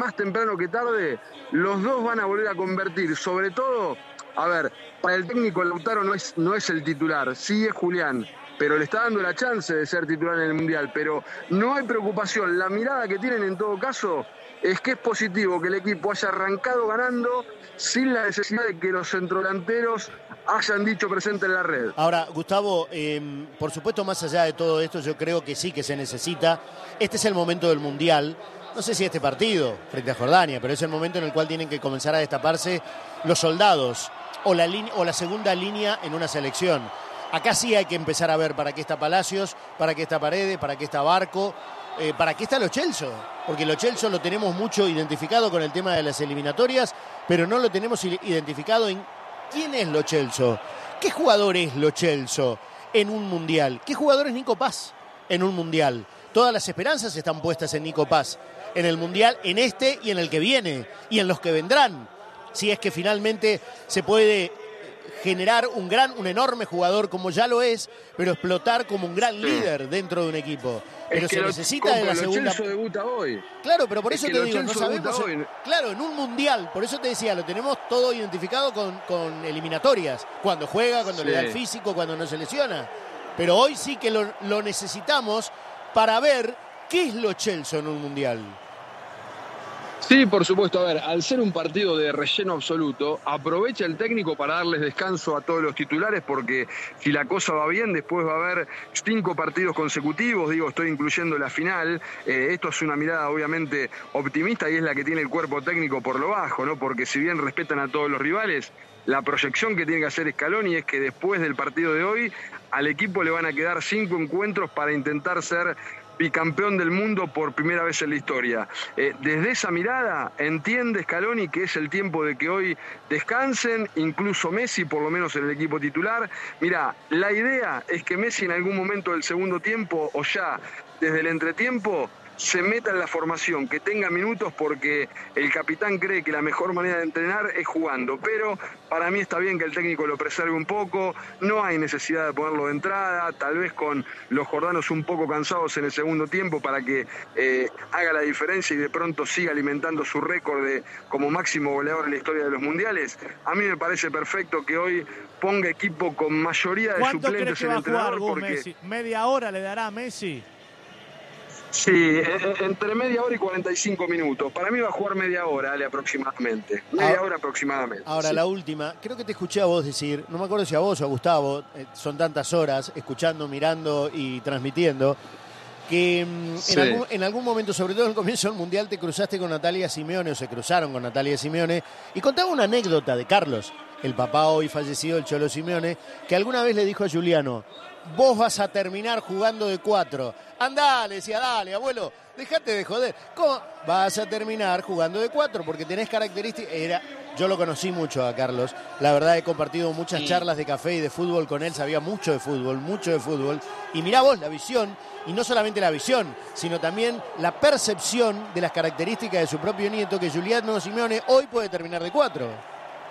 más temprano que tarde, los dos van a volver a convertir. Sobre todo, a ver, para el técnico Lautaro no es el titular, sí es Julián, pero le está dando la chance de ser titular en el Mundial. Pero no hay preocupación, la mirada que tienen en todo caso es que es positivo que el equipo haya arrancado ganando sin la necesidad de que los centrodelanteros hayan dicho presente en la red. Ahora, Gustavo, por supuesto, más allá de todo esto, yo creo que sí que se necesita. Este es el momento del Mundial. No sé si este partido frente a Jordania, pero es el momento en el cual tienen que comenzar a destaparse los soldados o la segunda línea en una selección. Acá sí hay que empezar a ver para qué está Palacios, para qué está Paredes, para qué está Barco, para qué está Lo Celso. Porque Lo Celso lo tenemos mucho identificado con el tema de las eliminatorias, pero no lo tenemos identificado en quién es Lo Celso. ¿Qué jugador es Lo Celso en un Mundial? ¿Qué jugador es Nico Paz en un Mundial? Todas las esperanzas están puestas en Nico Paz, en el Mundial, en este y en el que viene, y en los que vendrán. Si es que finalmente se puede generar un enorme jugador como ya lo es, pero explotar como un gran líder dentro de un equipo. Pero se necesita de la segunda. Lo Celso debuta hoy. Claro, pero por eso te digo, no Celso sabemos. Claro, en un Mundial, por eso te decía, lo tenemos todo identificado con eliminatorias. Cuando juega, cuando le da el físico, cuando no se lesiona. Pero hoy sí que lo necesitamos para ver qué es Lo Celso en un Mundial. Sí, por supuesto. A ver, al ser un partido de relleno absoluto, aprovecha el técnico para darles descanso a todos los titulares, porque si la cosa va bien, después va a haber 5 partidos consecutivos, digo, estoy incluyendo la final. Esto es una mirada obviamente optimista y es la que tiene el cuerpo técnico por lo bajo, ¿no? Porque si bien respetan a todos los rivales, la proyección que tiene que hacer Scaloni es que después del partido de hoy, al equipo le van a quedar 5 encuentros para intentar ser bicampeón del mundo por primera vez en la historia. Desde esa mirada entiende Scaloni que es el tiempo de que hoy descansen, incluso Messi, por lo menos en el equipo titular. Mirá, la idea es que Messi en algún momento del segundo tiempo o ya desde el entretiempo se meta en la formación, que tenga minutos, porque el capitán cree que la mejor manera de entrenar es jugando, pero para mí está bien que el técnico lo preserve un poco, no hay necesidad de ponerlo de entrada, tal vez con los jordanos un poco cansados en el segundo tiempo para que haga la diferencia y de pronto siga alimentando su récord de como máximo goleador en la historia de los mundiales. A mí me parece perfecto que hoy ponga equipo con mayoría de suplentes en el entrenador. Porque Messi? ¿Media hora le dará a Messi? Sí, entre media hora y 45 minutos. Para mí va a jugar media hora, aproximadamente. Media hora aproximadamente. Ahora, sí. La última, creo que te escuché a vos decir, no me acuerdo si a vos o a Gustavo, son tantas horas escuchando, mirando y transmitiendo, que en algún momento, sobre todo en el comienzo del Mundial, te cruzaste con Natalia Simeone, o se cruzaron con Natalia Simeone, y contaba una anécdota de Carlos, el papá hoy fallecido, el Cholo Simeone, que alguna vez le dijo a Juliano: vos vas a terminar jugando de 4. Andá, le decía, dale, abuelo, dejate de joder. ¿Cómo? Vas a terminar jugando de 4 porque tenés características. Yo lo conocí mucho a Carlos. La verdad, he compartido muchas charlas de café y de fútbol con él. Sabía mucho de fútbol. Y mirá vos la visión, y no solamente la visión, sino también la percepción de las características de su propio nieto, que Giuliano Simeone hoy puede terminar de 4.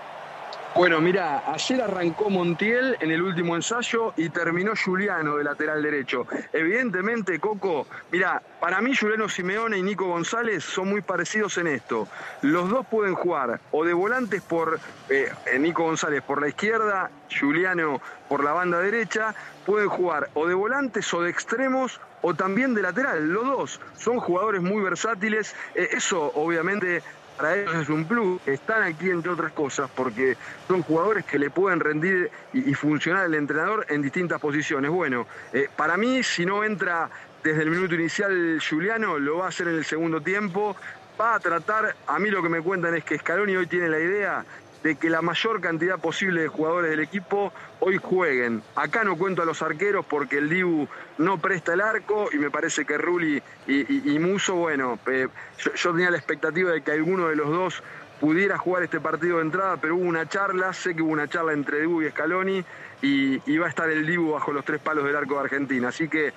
Bueno, mirá, ayer arrancó Montiel en el último ensayo y terminó Giuliano de lateral derecho. Evidentemente, Coco, mirá, para mí Giuliano Simeone y Nico González son muy parecidos en esto. Los dos pueden jugar o de volantes por Nico González por la izquierda, Giuliano por la banda derecha. Pueden jugar o de volantes o de extremos o también de lateral. Los dos son jugadores muy versátiles. Eso, obviamente, para ellos es un plus. Están aquí, entre otras cosas, porque son jugadores que le pueden rendir y funcionar el entrenador en distintas posiciones. Bueno, para mí, si no entra desde el minuto inicial Giuliano, lo va a hacer en el segundo tiempo. Va a tratar, a mí lo que me cuentan es que Scaloni hoy tiene la idea de que la mayor cantidad posible de jugadores del equipo hoy jueguen. Acá no cuento a los arqueros porque el Dibu no presta el arco y me parece que Rulli y Musso, bueno, yo tenía la expectativa de que alguno de los dos pudiera jugar este partido de entrada, pero hubo una charla, sé que hubo una charla entre Dibu y Scaloni y va a estar el Dibu bajo los 3 palos del arco de Argentina. Así que,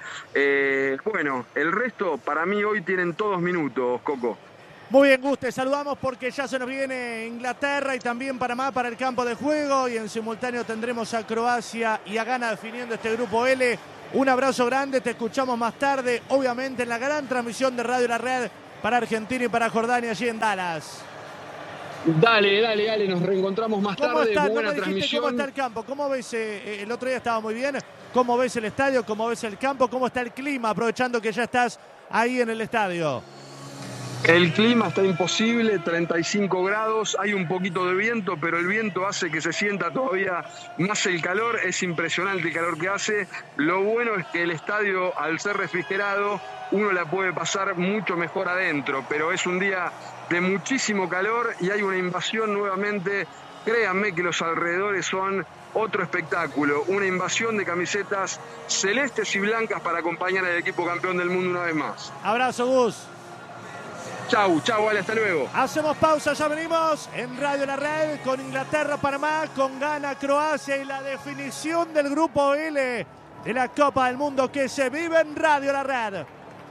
bueno, el resto para mí hoy tienen todos minutos, Coco. Muy bien, Gus, te saludamos porque ya se nos viene Inglaterra y también Panamá para el campo de juego, y en simultáneo tendremos a Croacia y a Ghana definiendo este grupo L. Un abrazo grande, te escuchamos más tarde, obviamente en la gran transmisión de Radio La Red para Argentina y para Jordania allí en Dallas. Dale, nos reencontramos más tarde. Está? Buena ¿No me dijiste transmisión. cómo está el campo? ¿Cómo ves? El otro día estaba muy bien. ¿Cómo ves el estadio? ¿Cómo ves el campo? ¿Cómo está el clima? Aprovechando que ya estás ahí en el estadio. El clima está imposible, 35 grados, hay un poquito de viento, pero el viento hace que se sienta todavía más el calor, es impresionante el calor que hace. Lo bueno es que el estadio, al ser refrigerado, uno la puede pasar mucho mejor adentro, pero es un día de muchísimo calor y hay una invasión nuevamente. Créanme que los alrededores son otro espectáculo, una invasión de camisetas celestes y blancas para acompañar al equipo campeón del mundo una vez más. Abrazo, Gus. Chau, vale, hasta luego. Hacemos pausa, ya venimos en Radio La Red con Inglaterra, Panamá, con Ghana, Croacia y la definición del grupo L de la Copa del Mundo que se vive en Radio La Red.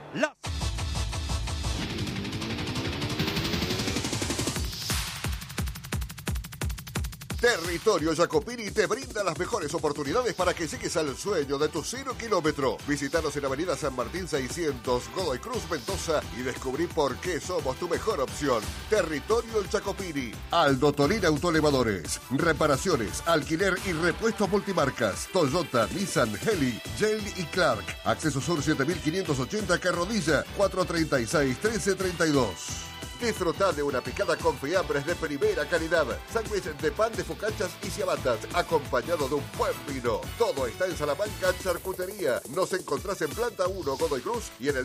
Territorio Jacopini te brinda las mejores oportunidades para que llegues al sueño de tu 0 kilómetro. Visítanos en Avenida San Martín 600, Godoy Cruz, Mendoza y descubrí por qué somos tu mejor opción. Territorio Jacopini. Aldo Tolina Autoelevadores. Reparaciones, alquiler y repuestos multimarcas. Toyota, Nissan, Heli, Yale y Clark. Acceso Sur 7580 Carrodilla 436-1332. Disfruta de una picada con fiambres de primera calidad, sándwich de pan de focachas y ciabatas, acompañado de un buen vino. Todo está en Salamanca Charcutería. Nos encontrás en Planta 1 Godoy Cruz y en el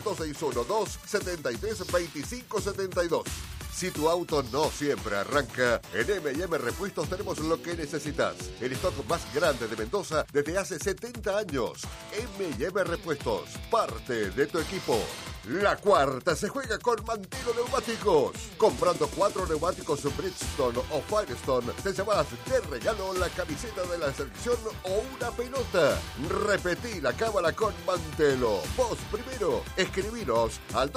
261-273-2572. Si tu auto no siempre arranca, en M&M Repuestos tenemos lo que necesitas. El stock más grande de Mendoza desde hace 70 años. M&M Repuestos, parte de tu equipo. La cuarta se juega con Mantelo Neumáticos. Comprando 4 neumáticos Bridgestone o Firestone, te llevas de regalo la camiseta de la selección o una pelota. Repetí la cábala con Mantelo. Vos primero, escribinos al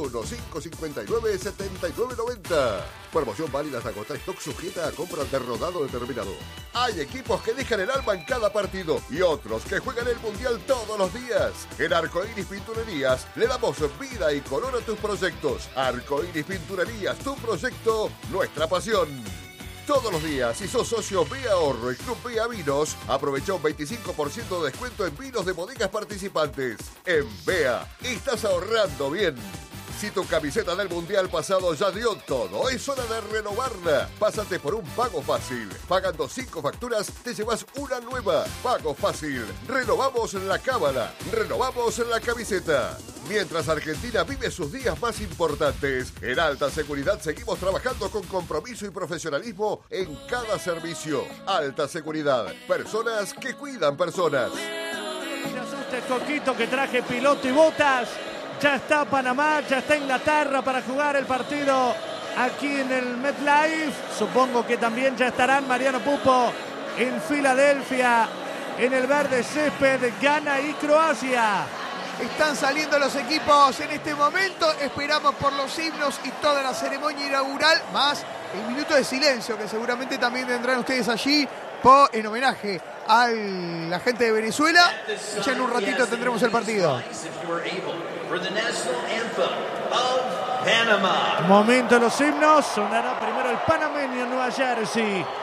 261-559-7990. Promoción válida hasta agotar stock, sujeta a compra de rodado determinado. Hay equipos que dejan el alma en cada partido y otros que juegan el mundial todos los días. En Arcoiris Pinturerías le damos vida y color a tus proyectos. Arcoiris Pinturerías, tu proyecto, nuestra pasión. Todos los días, si sos socio B Ahorro y Club B Vinos, aprovecha un 25% de descuento en vinos de bodegas participantes. En BEA, estás ahorrando bien. Si tu camiseta del Mundial pasado ya dio todo, es hora de renovarla. Pásate por un pago fácil. Pagando 5 facturas, te llevas una nueva. Pago fácil. Renovamos la cábala. Renovamos la camiseta. Mientras Argentina vive sus días más importantes, en Alta Seguridad seguimos trabajando con compromiso y profesionalismo en cada servicio. Alta Seguridad. Personas que cuidan personas. No te asustes, Coquito, que traje piloto y botas. Ya está Panamá, ya está Inglaterra para jugar el partido aquí en el MetLife. Supongo que también ya estarán Mariano Pupo en Filadelfia, en el verde césped de Ghana y Croacia. Están saliendo los equipos en este momento. Esperamos por los himnos y toda la ceremonia inaugural, más el minuto de silencio que seguramente también tendrán ustedes allí en homenaje a la gente de Venezuela. Y ya en un ratito tendremos el partido. Momento de los himnos. Sonará primero el panameño en Nueva Jersey.